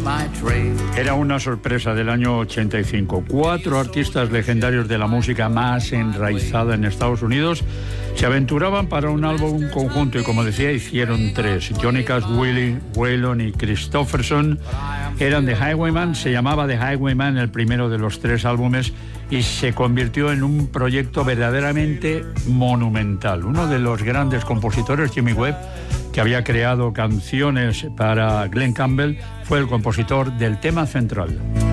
Era una sorpresa del año 85. 4 artistas legendarios de la música más enraizada en Estados Unidos se aventuraban para un álbum conjunto y, como decía, hicieron 3. Johnny Cash, Willie Waylon y Kristofferson eran The Highwayman. Se llamaba The Highwayman el primero de los 3 álbumes y se convirtió en un proyecto verdaderamente monumental. Uno de los grandes compositores, Jimmy Webb, que había creado canciones para Glenn Campbell, fue el compositor del tema central.